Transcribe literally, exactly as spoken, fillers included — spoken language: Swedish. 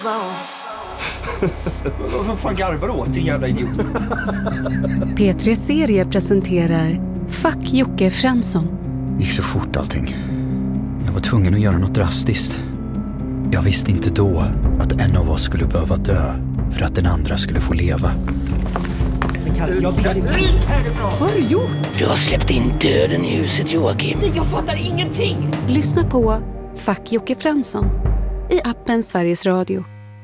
Vad fan garvar du åt, din jävla idiot? P tre Serie presenterar Fuck Jocke Fransson. Det gick så fort allting. Jag var tvungen att göra något drastiskt. Jag visste inte då att en av oss skulle behöva dö för att den andra skulle få leva. Men Kalle, jag blir inte härifrån. Vad har du gjort? Du har släppt in döden i huset, Joakim. Men jag fattar ingenting. Lyssna på Fuck Jocke Fransson i appen Sveriges Radio.